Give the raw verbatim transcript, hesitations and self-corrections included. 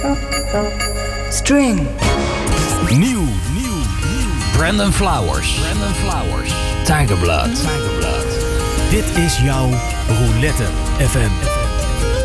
String. Nieuw, nieuw, nieuw. Brandon Flowers. Brandon Flowers. Tigerblood. Tigerblood. Dit is jouw Roulette F M.